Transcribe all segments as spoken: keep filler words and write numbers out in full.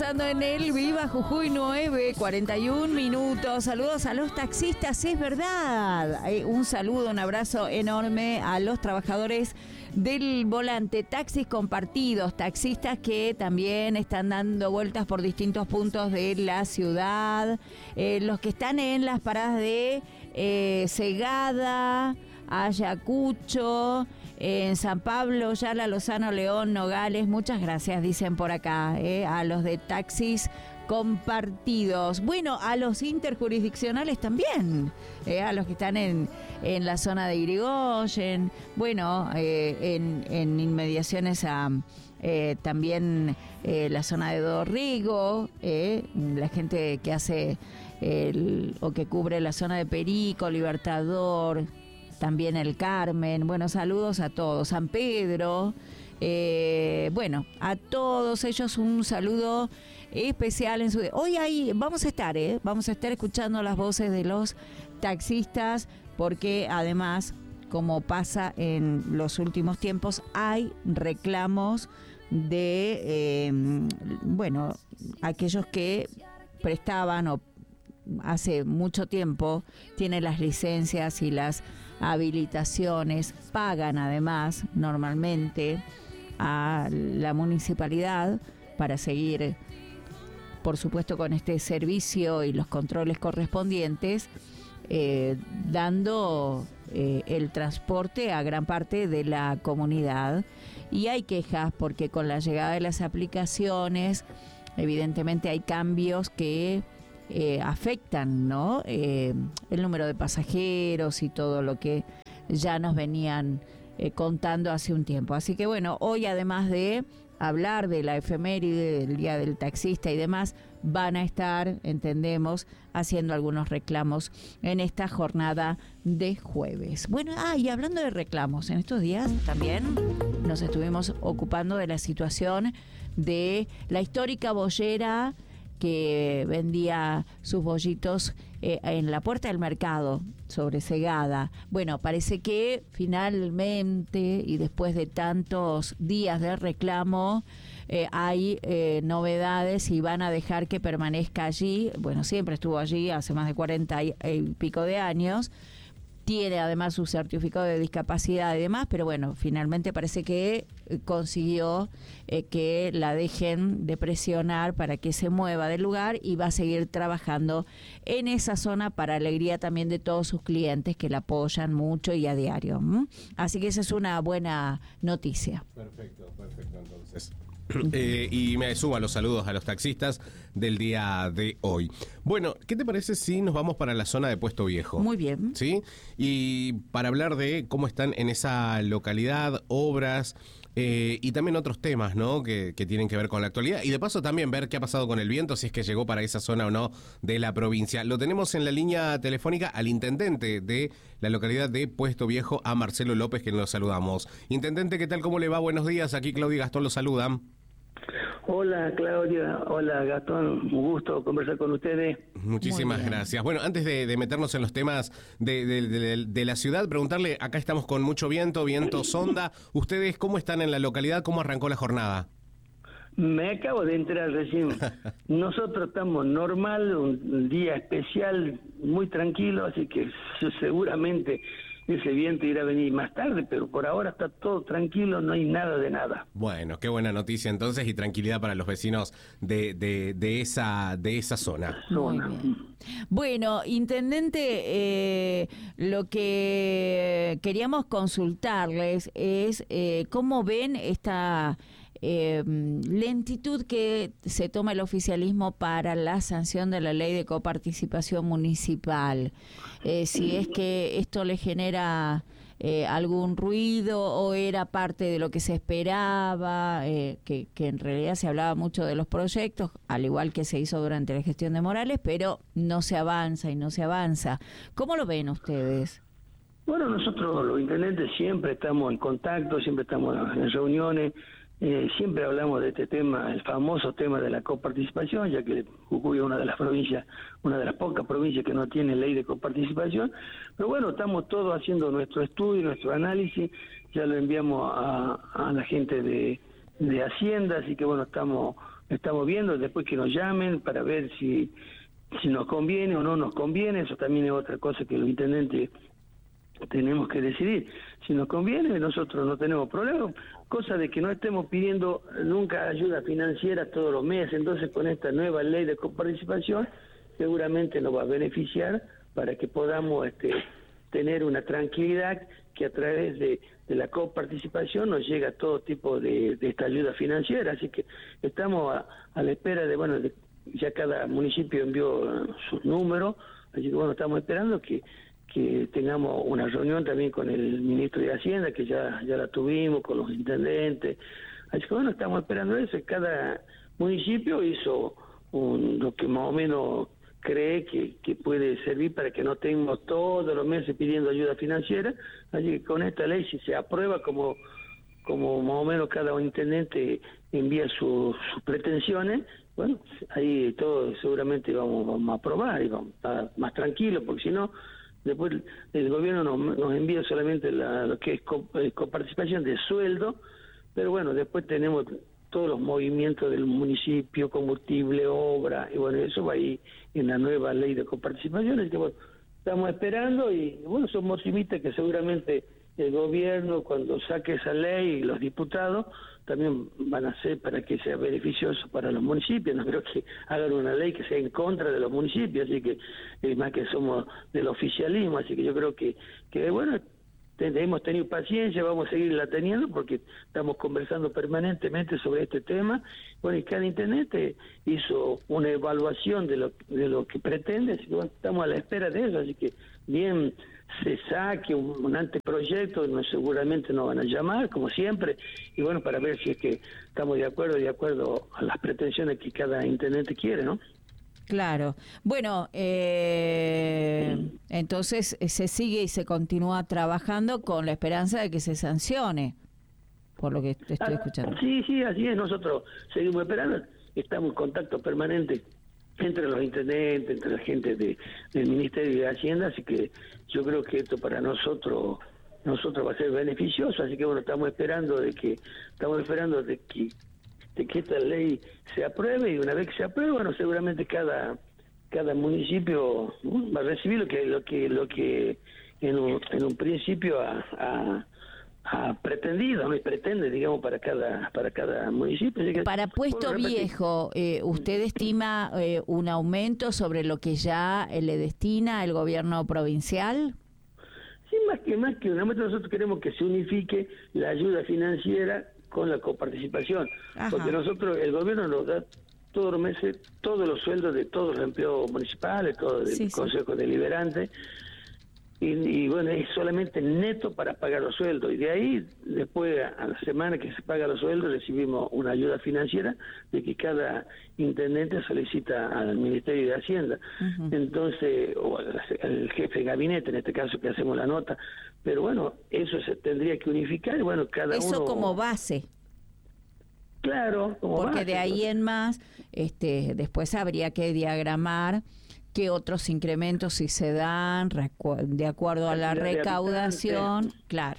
avanzando en el Viva Jujuy nueve, cuarenta y un minutos. Saludos a los taxistas, es verdad. Un saludo, un abrazo enorme a los trabajadores del volante, taxis compartidos, taxistas que también están dando vueltas por distintos puntos de la ciudad, eh, los que están en las paradas de eh, Segada, Ayacucho, en San Pablo, Yala, Lozano, León, Nogales. Muchas gracias, dicen por acá, eh, a los de taxis compartidos. Bueno, a los interjurisdiccionales también, eh, a los que están en, en la zona de Irigoyen, bueno, eh, en, en inmediaciones a eh, también eh, la zona de Dorrigo, eh, la gente que hace el, o que cubre la zona de Perico, Libertador, también el Carmen. Bueno, saludos a todos. San Pedro, eh, bueno, a todos ellos un saludo especial en su... Hoy ahí vamos a estar, ¿eh? Vamos a estar escuchando las voces de los taxistas, porque además, como pasa en los últimos tiempos, hay reclamos de, eh, bueno, aquellos que prestaban o hace mucho tiempo tienen las licencias y las habilitaciones, pagan además normalmente a la municipalidad para seguir, por supuesto, con este servicio y los controles correspondientes, eh, dando eh, el transporte a gran parte de la comunidad. Y hay quejas porque con la llegada de las aplicaciones, evidentemente hay cambios que Eh, afectan, ¿no? Eh, el número de pasajeros y todo lo que ya nos venían eh, contando hace un tiempo. Así que bueno, hoy además de hablar de la efeméride del Día del Taxista y demás, van a estar, entendemos, haciendo algunos reclamos en esta jornada de jueves. Bueno, ah, y hablando de reclamos, en estos días también nos estuvimos ocupando de la situación de la histórica bollera que vendía sus bollitos eh, en la puerta del mercado sobre Segada. Bueno, parece que finalmente, y después de tantos días de reclamo, eh, hay eh, novedades y van a dejar que permanezca allí. Bueno, siempre estuvo allí hace más de cuarenta y, y pico de años. Tiene además su certificado de discapacidad y demás, pero bueno, finalmente parece que consiguió eh, que la dejen de presionar para que se mueva del lugar, y va a seguir trabajando en esa zona para alegría también de todos sus clientes que la apoyan mucho y a diario. ¿Mm? Así que esa es una buena noticia. Perfecto, perfecto, entonces. Eh, y me sumo a los saludos a los taxistas del día de hoy. Bueno, ¿qué te parece si nos vamos para la zona de Puesto Viejo? Muy bien. ¿Sí? Y para hablar de cómo están en esa localidad, obras eh, y también otros temas, ¿no? Que, que tienen que ver con la actualidad. Y de paso también ver qué ha pasado con el viento, si es que llegó para esa zona o no de la provincia. Lo tenemos en la línea telefónica al intendente de la localidad de Puesto Viejo, a Marcelo López, que nos saludamos. Intendente, ¿qué tal? ¿Cómo le va? Buenos días. Aquí Claudia y Gastón los saludan. Hola Claudia, hola Gastón, un gusto conversar con ustedes. Muchísimas gracias. Bueno, antes de, de meternos en los temas de, de, de, de la ciudad, preguntarle, acá estamos con mucho viento, viento sonda. ¿Ustedes cómo están en la localidad? ¿Cómo arrancó la jornada? Me acabo de entrar recién. Nosotros estamos normal, un día especial, muy tranquilo, así que seguramente ese viento irá a venir más tarde, pero por ahora está todo tranquilo, no hay nada de nada. Bueno, qué buena noticia entonces, y tranquilidad para los vecinos de, de, de esa de esa zona. Muy bien. Bueno, intendente, eh, lo que queríamos consultarles es eh, cómo ven esta Eh, lentitud que se toma el oficialismo para la sanción de la ley de coparticipación municipal. Eh, si es que esto le genera eh, algún ruido o era parte de lo que se esperaba, eh, que, que en realidad se hablaba mucho de los proyectos, al igual que se hizo durante la gestión de Morales, pero no se avanza y no se avanza. ¿Cómo lo ven ustedes? Bueno, nosotros los intendentes siempre estamos en contacto, siempre estamos en reuniones. Eh, siempre hablamos de este tema, el famoso tema de la coparticipación, ya que Jujuy es una de las provincias, una de las pocas provincias que no tiene ley de coparticipación. Pero bueno, estamos todos haciendo nuestro estudio, nuestro análisis, ya lo enviamos a, a la gente de, de Hacienda, así que bueno, estamos estamos viendo, después que nos llamen para ver si, si nos conviene o no nos conviene, eso también es otra cosa que los intendentes tenemos que decidir. Si nos conviene, nosotros no tenemos problema, cosa de que no estemos pidiendo nunca ayuda financiera todos los meses. Entonces, con esta nueva ley de coparticipación, seguramente nos va a beneficiar para que podamos este, tener una tranquilidad que a través de, de la coparticipación nos llega todo tipo de, de esta ayuda financiera. Así que estamos a, a la espera de, bueno, de, ya cada municipio envió sus números, así que bueno, estamos esperando que que tengamos una reunión también con el ministro de Hacienda, que ya ya la tuvimos, con los intendentes. Así que bueno, estamos esperando eso. Cada municipio hizo un, lo que más o menos cree que, que puede servir para que no tengamos todos los meses pidiendo ayuda financiera. Así que con esta ley, si se aprueba como, como más o menos cada intendente envía su, sus pretensiones, bueno, ahí todos seguramente vamos, vamos a aprobar y vamos a estar más tranquilos, porque si no, después el gobierno nos, nos envía solamente la, lo que es co, eh, coparticipación de sueldo, pero bueno, después tenemos todos los movimientos del municipio, combustible, obra, y bueno, eso va ahí en la nueva ley de coparticipación. Así que bueno, estamos esperando y bueno, somos optimistas que seguramente el gobierno, cuando saque esa ley, y los diputados también van a hacer para que sea beneficioso para los municipios. No creo que hagan una ley que sea en contra de los municipios, así que es más que somos del oficialismo, así que yo creo que, que bueno, hemos tenido paciencia, vamos a seguirla teniendo porque estamos conversando permanentemente sobre este tema. Bueno, y cada intendente hizo una evaluación de lo, de lo que pretende, así que bueno, estamos a la espera de eso, así que bien se saque un, un anteproyecto, no, seguramente nos van a llamar, como siempre, y bueno, para ver si es que estamos de acuerdo, de acuerdo a las pretensiones que cada intendente quiere, ¿no? Claro. Bueno, eh, entonces se sigue y se continúa trabajando con la esperanza de que se sancione, por lo que te estoy escuchando. Sí, sí, así es. Nosotros seguimos esperando. Estamos en contacto permanente entre los intendentes, entre la gente de, del Ministerio de Hacienda, así que yo creo que esto para nosotros nosotros va a ser beneficioso. Así que bueno, estamos esperando de que estamos esperando de que de que esta ley se apruebe, y una vez que se apruebe, bueno, seguramente cada cada municipio uh, va a recibir lo que lo que lo que en un, en un principio ha, ha, ha pretendido, ¿no? Y pretende, digamos, para cada para cada municipio. Así que, para Puesto Viejo, eh, ¿usted estima eh, un aumento sobre lo que ya eh, le destina el gobierno provincial? Sí, más que más que un aumento, nosotros queremos que se unifique la ayuda financiera con la coparticipación. Ajá. Porque nosotros, el gobierno nos da todos los meses todos los sueldos de todos los empleados municipales, todos del sí, Consejo sí. Deliberante, y, y bueno, es solamente neto para pagar los sueldos, y de ahí, después a la semana que se paga los sueldos, recibimos una ayuda financiera de que cada intendente solicita al Ministerio de Hacienda. Uh-huh. Entonces, o al, al jefe de gabinete, en este caso que hacemos la nota, pero bueno, eso se tendría que unificar, y bueno, cada eso uno... Eso como base. Claro, como porque base, de ahí en más, este, después habría que diagramar qué otros incrementos si se dan de acuerdo a la recaudación, claro.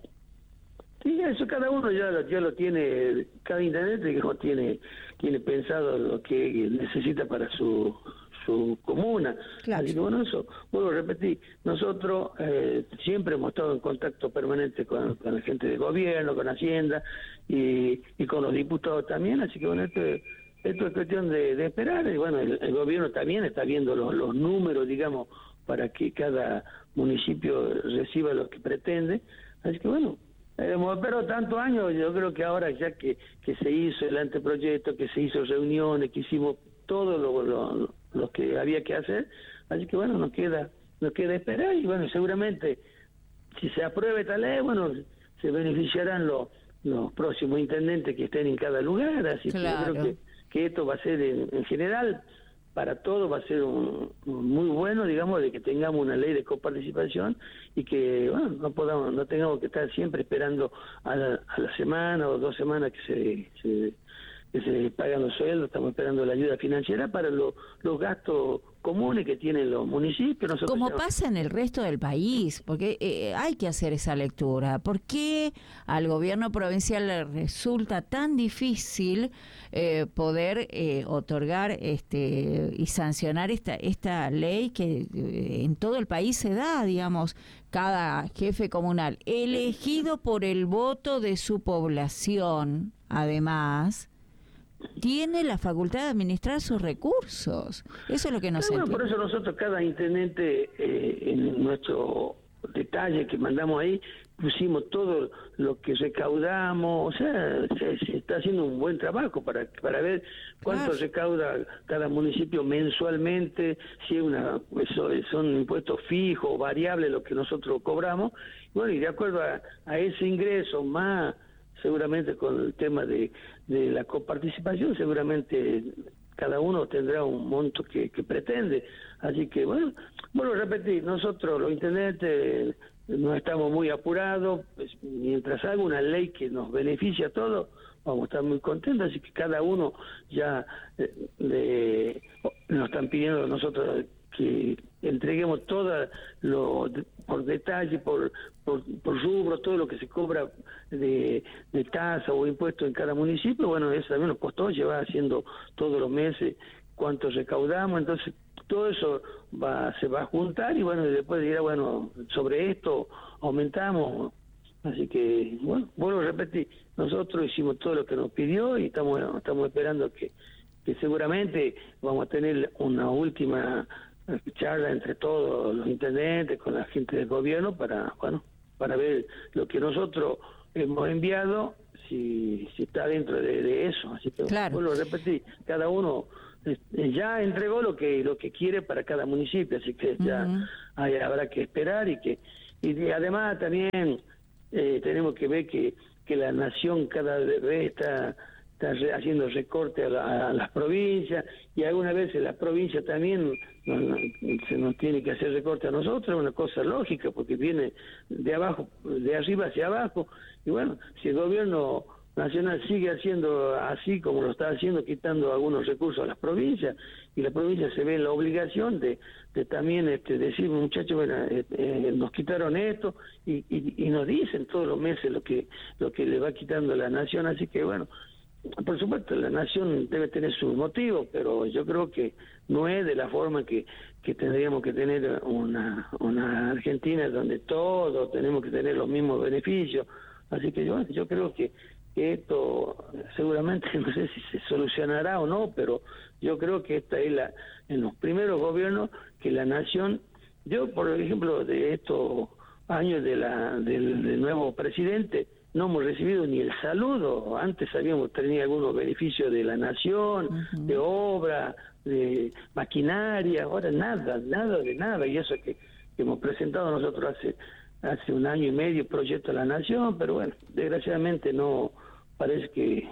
Sí, eso cada uno ya lo, ya lo tiene, cada intendente que tiene tiene pensado lo que necesita para su su comuna. Claro. Así que bueno, eso, vuelvo a repetir, nosotros eh, siempre hemos estado en contacto permanente con, con la gente de gobierno, con Hacienda y, y con los diputados también, así que bueno, esto, esto es cuestión de, de esperar, y bueno, el, el gobierno también está viendo los, los números, digamos, para que cada municipio reciba lo que pretende, así que bueno, hemos esperado tantos años, yo creo que ahora ya que, que se hizo el anteproyecto, que se hizo reuniones, que hicimos todo lo, lo, lo que había que hacer, así que bueno, nos queda nos queda esperar, y bueno, seguramente si se apruebe esta ley, bueno, se beneficiarán los los próximos intendentes que estén en cada lugar, así claro. que yo creo que, que esto va a ser en, en general para todos, va a ser un, un muy bueno, digamos, de que tengamos una ley de coparticipación y que bueno, no podamos no tengamos que estar siempre esperando a la, a la semana o dos semanas que se, se que se pagan los sueldos, estamos esperando la ayuda financiera para lo, los gastos comunes que tienen los municipios. Nosotros Como ya... pasa en el resto del país, porque eh, hay que hacer esa lectura. ¿Por qué al gobierno provincial le resulta tan difícil eh, poder eh, otorgar este y sancionar esta esta ley que eh, en todo el país se da, digamos, cada jefe comunal elegido por el voto de su población, además, tiene la facultad de administrar sus recursos? Eso es lo que no se bueno, entiende. por eso nosotros, cada intendente, eh, en nuestro detalle que mandamos ahí, pusimos todo lo que recaudamos. O sea, se, se está haciendo un buen trabajo para para ver cuánto claro. recauda cada municipio mensualmente, si es una eso, son impuestos fijos o variables lo que nosotros cobramos. Bueno, y de acuerdo a, a ese ingreso, más seguramente con el tema de, de la coparticipación, seguramente cada uno tendrá un monto que, que pretende. Así que, bueno, bueno, repetir, nosotros los intendentes no estamos muy apurados, pues, mientras haga una ley que nos beneficie a todos, vamos a estar muy contentos. Así que cada uno ya eh, le, nos están pidiendo a nosotros que entreguemos todo lo por detalle, por, por por rubro, todo lo que se cobra de, de tasa o impuesto en cada municipio. Bueno, eso también nos costó llevar haciendo todos los meses cuánto recaudamos. Entonces todo eso va se va a juntar y bueno, y después dirá, bueno, sobre esto aumentamos. Así que, bueno, vuelvo a repetir, nosotros hicimos todo lo que nos pidió y estamos estamos esperando que, que seguramente vamos a tener una última charla entre todos los intendentes, con la gente del gobierno, para, bueno, para ver lo que nosotros hemos enviado, si, si está dentro de, de eso. Así que, claro. vuelvo a repetir, cada uno ya entregó lo que lo que quiere para cada municipio, así que ya uh-huh. hay, habrá que esperar. Y que y además también eh, tenemos que ver que, que la nación cada vez está, está haciendo recorte a, la, a las provincias, y algunas veces las provincias también no, no, se nos tiene que hacer recorte a nosotros. Es una cosa lógica, porque viene de abajo, de arriba hacia abajo. Y bueno, si el gobierno nacional sigue haciendo así como lo está haciendo, quitando algunos recursos a las provincias, y la provincia se ve en la obligación de, de también este, decir, muchachos, bueno, eh, eh, nos quitaron esto, y, y, y nos dicen todos los meses lo que lo que le va quitando la nación. Así que bueno, por supuesto la nación debe tener sus motivos, pero yo creo que no es de la forma que, que tendríamos que tener una, una Argentina donde todos tenemos que tener los mismos beneficios. Así que yo, yo creo que que esto seguramente, no sé si se solucionará o no, pero yo creo que esta es la, en los primeros gobiernos que la nación, yo por ejemplo de estos años de la del, del nuevo presidente, no hemos recibido ni el saludo. Antes habíamos tenido algunos beneficios de la nación, uh-huh. de obra, de maquinaria, ahora nada, nada de nada, y eso que, que hemos presentado nosotros hace hace un año y medio, proyecto de la nación, pero bueno, desgraciadamente no, parece que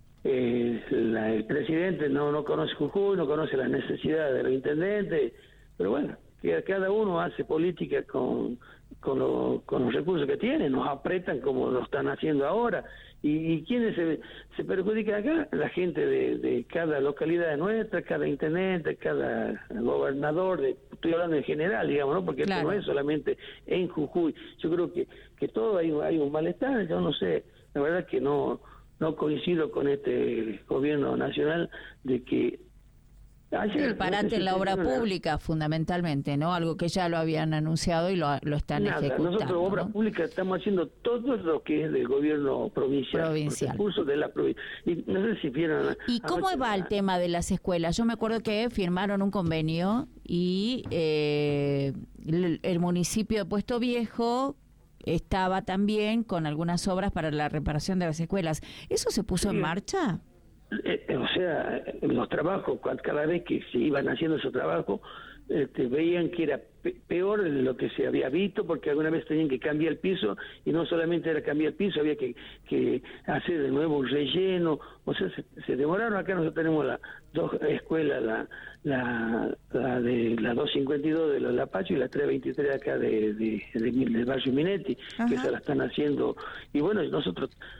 eh, la, el presidente no, no conoce Jujuy, no conoce las necesidades de los intendentes, pero bueno, que cada uno hace política con con, lo, con los recursos que tiene, nos apretan como lo están haciendo ahora. ¿Y, y quiénes se, se perjudican acá? La gente de, de cada localidad nuestra, cada intendente, cada gobernador, de, estoy hablando en general, digamos, ¿no? Porque claro. esto no es solamente en Jujuy. Yo creo que, que todo hay, hay un malestar. Yo no sé, la verdad que no, no coincido con este gobierno nacional de que Ayer, el parate en la obra pública, fundamentalmente, ¿no? Algo que ya lo habían anunciado y lo, lo están Nada, ejecutando. Nosotros, ¿no? obra pública, estamos haciendo todo lo que es del gobierno provincial. Provincial. Recursos de la provincia. Y no sé si vieron... ¿Y cómo va el tema de las escuelas? Yo me acuerdo que firmaron un convenio y eh, el, el municipio de Puesto Viejo estaba también con algunas obras para la reparación de las escuelas. ¿Eso se puso sí. en marcha? Eh, o sea, los trabajos, cada vez que se iban haciendo esos trabajos, este, veían que era pe- peor de lo que se había visto, porque alguna vez tenían que cambiar el piso, y no solamente era cambiar el piso, había que, que hacer de nuevo un relleno. O sea, se, se demoraron. Acá nosotros tenemos las dos escuelas, la, la, la de la doscientos cincuenta y dos de los Lapachos y la trescientos veintitrés de acá de, de, de, de, de Barrio Minetti, Ajá. que se la están haciendo. Y bueno, nosotros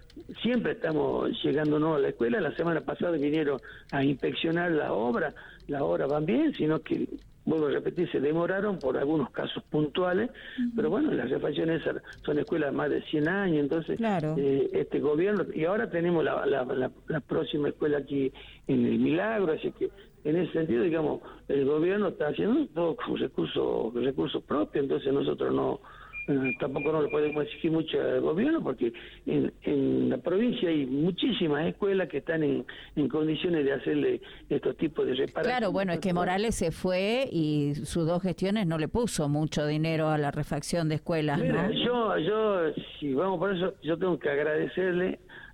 siempre estamos llegándonos a la escuela. La semana pasada vinieron a inspeccionar la obra, las obras van bien, sino que, vuelvo a repetir, se demoraron por algunos casos puntuales, uh-huh. pero bueno, las refacciones son escuelas de más de cien años, entonces claro. eh, este gobierno, y ahora tenemos la, la, la, la próxima escuela aquí en el Milagro, así que en ese sentido, digamos, el gobierno está haciendo todo con recursos recursos propios, entonces nosotros no eh, tampoco no le podemos exigir mucho al gobierno, porque en, en la provincia hay muchísimas escuelas que están en, en condiciones de hacerle estos tipos de reparaciones. Claro, bueno, es que Morales se fue y sus dos gestiones no le puso mucho dinero a la refacción de escuelas, Mira, ¿no? yo, yo, si vamos por eso, yo tengo que agradecerle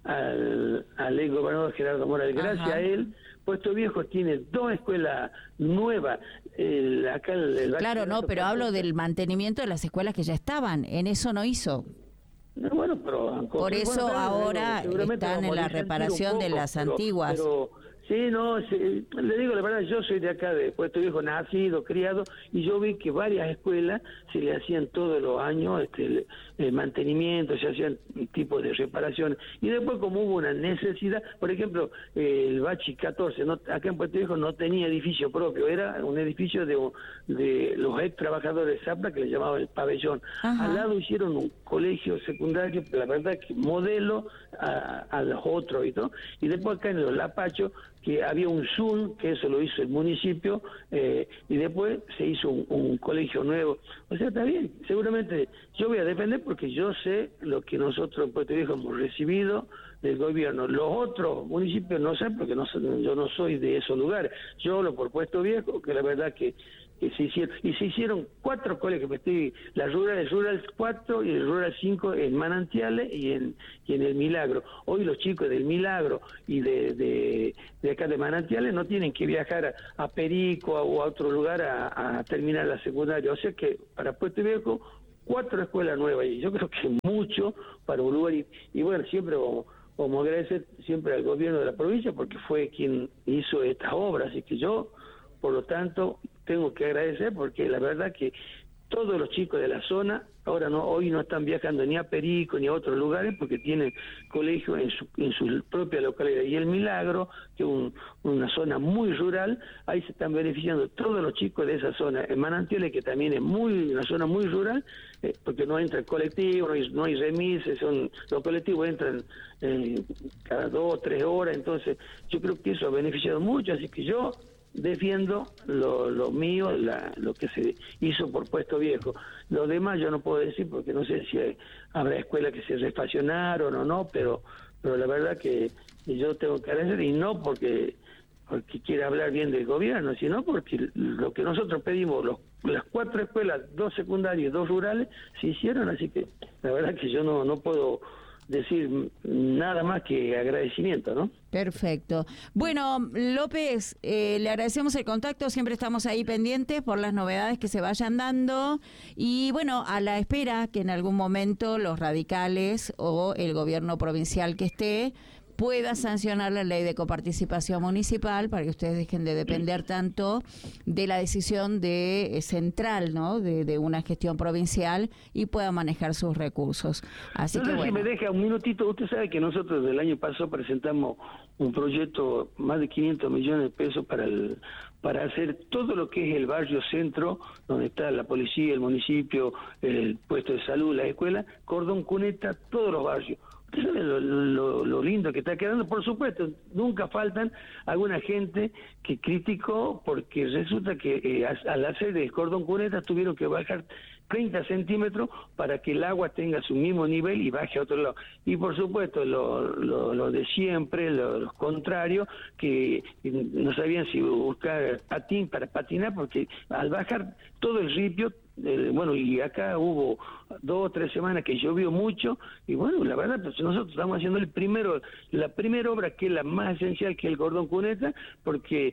al, al ex gobernador Gerardo Morales. Gracias Ajá. a él, Puesto Viejo tiene dos escuelas nuevas. El, acá el, el claro, no, pero hablo del mantenimiento de las escuelas que ya estaban. En eso no hizo. No, bueno, pero por eso bueno, ahora digo, están en la reparación poco, de las pero, antiguas. Pero, sí, no, sí, le digo la verdad, yo soy de acá, de Puerto Viejo, nacido, criado, y yo vi que varias escuelas se le hacían todos los años este, el, el mantenimiento, se hacían tipos de reparaciones, y después como hubo una necesidad, por ejemplo, eh, el Bachi catorce, no, acá en Puerto Viejo no tenía edificio propio, era un edificio de, de los ex trabajadores de Zapla, que le llamaban el pabellón. Ajá. Al lado hicieron un colegio secundario, la verdad que modelo a, a los otros y todo, y después acá en los Lapachos, que había un Zoom, que eso lo hizo el municipio, eh, y después se hizo un, un colegio nuevo. O sea, está bien, seguramente yo voy a defender porque yo sé lo que nosotros en Puerto Viejo hemos recibido del gobierno. Los otros municipios no sé, porque no, yo no soy de esos lugares. Yo lo por Puerto Viejo, que la verdad que que se hicieron, y se hicieron cuatro colegios, que estoy, la Rural, el Rural cuatro y el Rural cinco en Manantiales y en y en el Milagro. Hoy los chicos del Milagro y de, de, de acá de Manantiales no tienen que viajar a, a Perico o a otro lugar a, a terminar la secundaria, o sea que para Puerto Viejo cuatro escuelas nuevas, y yo creo que mucho para un lugar, y, y bueno, siempre vamos como agradecer siempre al gobierno de la provincia porque fue quien hizo estas obras, así que yo, por lo tanto, tengo que agradecer porque la verdad que todos los chicos de la zona ahora no hoy no están viajando ni a Perico ni a otros lugares porque tienen colegio en su en su propia localidad. Y el Milagro, que es un, una zona muy rural, ahí se están beneficiando todos los chicos de esa zona. En Manantiales, que también es muy una zona muy rural, eh, porque no entra el colectivo, no hay, no hay remises, son los colectivos entran eh, cada dos o tres horas, entonces yo creo que eso ha beneficiado mucho, así que yo defiendo lo, lo mío, la, lo que se hizo por Puesto Viejo. Lo demás yo no puedo decir porque no sé si hay, habrá escuelas que se refaccionaron o no, pero pero la verdad que yo tengo que agradecer, y no porque porque quiera hablar bien del gobierno, sino porque lo que nosotros pedimos, los, las cuatro escuelas, dos secundarias y dos rurales, se hicieron, así que la verdad que yo no, no puedo decir nada más que agradecimiento, ¿no? Perfecto. Bueno, López, eh, le agradecemos el contacto, siempre estamos ahí pendientes por las novedades que se vayan dando y bueno, a la espera que en algún momento los radicales o el gobierno provincial que esté pueda sancionar la ley de coparticipación municipal para que ustedes dejen de depender tanto de la decisión de eh, central, ¿no? De, de una gestión provincial y puedan manejar sus recursos. Así no que sé bueno. Si me deja un minutito, usted sabe que nosotros el año pasado presentamos un proyecto más de quinientos millones de pesos para el para hacer todo lo que es el barrio centro, donde está la policía, el municipio, el puesto de salud, la escuela, cordón cuneta, todos los barrios. Usted sabe lo, lo, lo lindo que está quedando. Por supuesto, nunca faltan alguna gente que criticó porque resulta que eh, al hacer el cordón cuneta tuvieron que bajar treinta centímetros para que el agua tenga su mismo nivel y baje a otro lado. Y por supuesto, lo, lo, lo de siempre, lo, los contrarios, que no sabían si buscar patín para patinar, porque al bajar todo el ripio, eh, bueno, y acá hubo dos o tres semanas que llovió mucho, y bueno, la verdad, pues nosotros estamos haciendo el primero, la primera obra que es la más esencial, que es el cordón cuneta, porque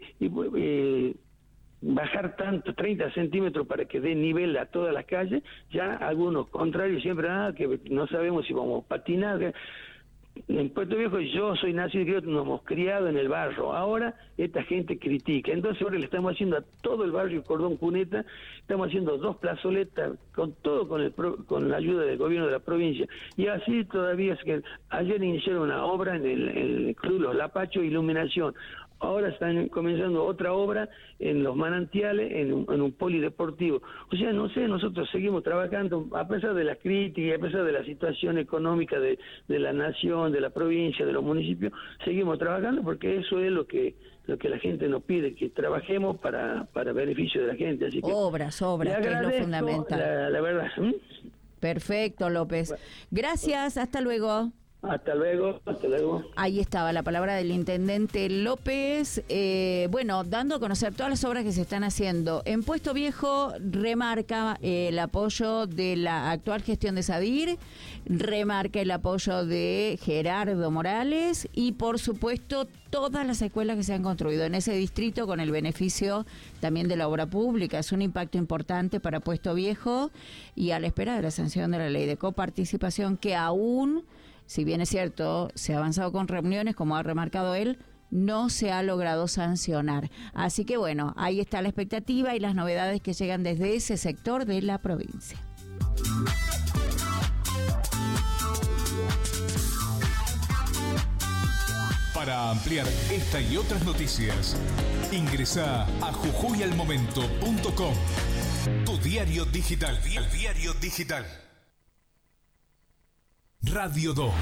eh, bajar tanto, treinta centímetros para que dé nivel a todas las calles, ya algunos contrarios siempre, ah, que no sabemos si vamos a patinar. en Puerto Viejo yo soy nacido y criado, nos hemos criado en el barrio. Ahora esta gente critica. Entonces ahora le estamos haciendo a todo el barrio Cordón Cuneta, estamos haciendo dos plazoletas, con todo con el pro, con la ayuda del gobierno de la provincia. Y así todavía es que ayer iniciaron una obra en el, en el Club Los Lapachos, iluminación. Ahora están comenzando otra obra en los manantiales, en un, en un polideportivo. O sea, no sé, nosotros seguimos trabajando, a pesar de las críticas, a pesar de la situación económica de, de la nación, de la provincia, de los municipios, seguimos trabajando porque eso es lo que lo que la gente nos pide, que trabajemos para, para beneficio de la gente. Así que obras, obras, que es lo fundamental. La, la verdad. ¿Mm? Perfecto, López. Gracias, hasta luego. Hasta luego, hasta luego. Ahí estaba la palabra del intendente López. Eh, bueno, dando a conocer todas las obras que se están haciendo. En Puesto Viejo remarca eh, el apoyo de la actual gestión de Sadir, remarca el apoyo de Gerardo Morales y, por supuesto, todas las escuelas que se han construido en ese distrito con el beneficio también de la obra pública. Es un impacto importante para Puesto Viejo y a la espera de la sanción de la ley de coparticipación que aún, si bien es cierto, se ha avanzado con reuniones, como ha remarcado él, no se ha logrado sancionar. Así que bueno, ahí está la expectativa y las novedades que llegan desde ese sector de la provincia. Para ampliar esta y otras noticias, ingresa a jujuy al momento punto com, tu diario digital, el diario digital. Radio dos.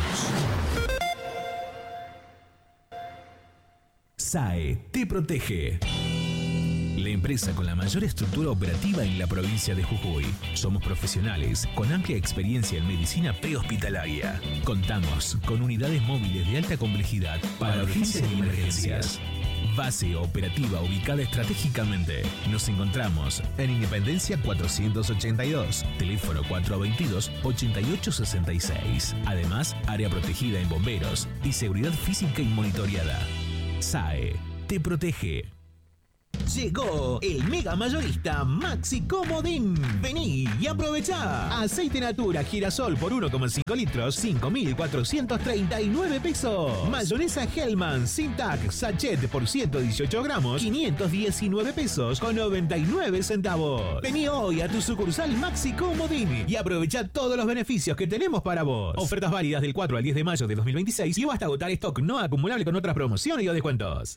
S A E te protege. La empresa con la mayor estructura operativa en la provincia de Jujuy. Somos profesionales con amplia experiencia en medicina prehospitalaria. Contamos con unidades móviles de alta complejidad para urgencias y emergencias. Base operativa ubicada estratégicamente. Nos encontramos en Independencia cuatrocientos ochenta y dos, teléfono cuatro veintidós, ochenta y ocho sesenta y seis. Además, área protegida en bomberos y seguridad física y monitoreada. S A E te protege. Llegó el mega mayorista Maxi Comodín. Vení y aprovechá. Aceite Natura Girasol por uno coma cinco litros, cinco mil cuatrocientos treinta y nueve pesos. Mayonesa Hellman sin tag sachet por ciento dieciocho gramos, quinientos diecinueve pesos con noventa y nueve centavos. Vení hoy a tu sucursal Maxi Comodín y aprovechá todos los beneficios que tenemos para vos. Ofertas válidas del cuatro al diez de mayo de dos mil veintiséis y basta agotar stock no acumulable con otras promociones y o descuentos.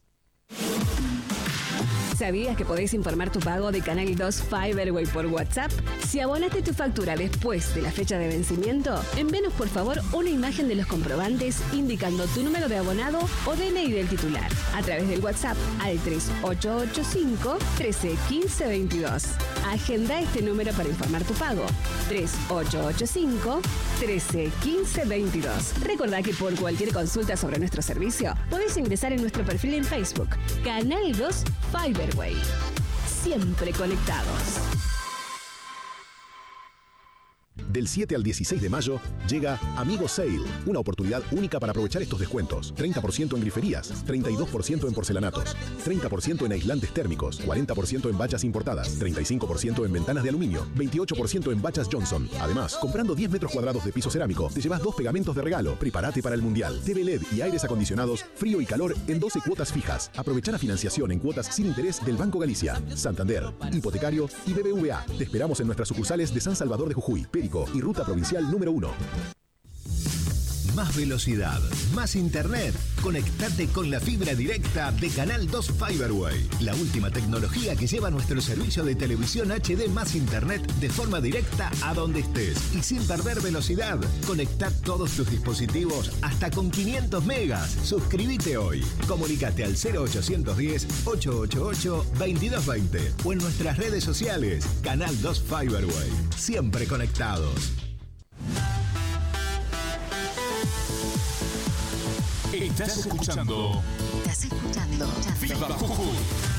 ¿Sabías que podés informar tu pago de Canal dos Fiberway por WhatsApp? Si abonaste tu factura después de la fecha de vencimiento, envíanos por favor una imagen de los comprobantes indicando tu número de abonado o D N I del titular a través del WhatsApp al tres ocho ocho cinco, trece, quince, veintidós. Agenda este número para informar tu pago. tres ocho ocho cinco, trece, quince, veintidós. Recordá que por cualquier consulta sobre nuestro servicio, podés ingresar en nuestro perfil en Facebook, Canal dos Fiberway. Siempre conectados. Del siete al dieciséis de mayo llega Amigo Sale, una oportunidad única para aprovechar estos descuentos. treinta por ciento en griferías, treinta y dos por ciento en porcelanatos, treinta por ciento en aislantes térmicos, cuarenta por ciento en bachas importadas, treinta y cinco por ciento en ventanas de aluminio, veintiocho por ciento en bachas Johnson. Además, comprando diez metros cuadrados de piso cerámico, te llevas dos pegamentos de regalo. Prepárate para el Mundial. T V L E D y aires acondicionados, frío y calor en doce cuotas fijas. Aprovecha la financiación en cuotas sin interés del Banco Galicia, Santander, Hipotecario y B B V A. Te esperamos en nuestras sucursales de San Salvador de Jujuy, Perico y Ruta Provincial número uno. Más velocidad, más internet. Conectate con la fibra directa de Canal dos Fiberway. La última tecnología que lleva nuestro servicio de televisión H D más internet de forma directa a donde estés y sin perder velocidad. Conecta todos tus dispositivos hasta con quinientos megas. Suscríbete hoy. Comunicate al cero ochocientos diez, ochocientos ochenta y ocho, veintidós veinte o en nuestras redes sociales. Canal dos Fiberway. Siempre conectados. Estás escuchando. Estás escuchando. Viva Jujuy.